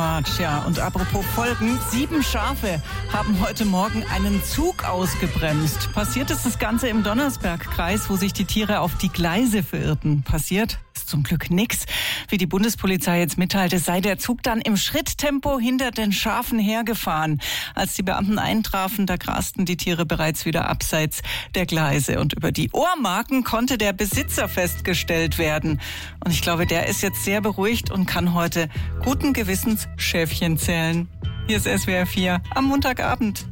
Ja, und apropos Folgen, 7 Schafe haben heute Morgen einen Zug ausgebremst. Passiert ist das Ganze im Donnersbergkreis, wo sich die Tiere auf die Gleise verirrten. Passiert ist zum Glück nichts. Wie die Bundespolizei jetzt mitteilte, sei der Zug dann im Schritttempo hinter den Schafen hergefahren. Als die Beamten eintrafen, da grasten die Tiere bereits wieder abseits der Gleise. Und über die Ohrmarken konnte der Besitzer festgestellt werden. Und ich glaube, der ist jetzt sehr beruhigt und kann heute guten Gewissens Schäfchen zählen. Hier ist SWR 4 am Montagabend.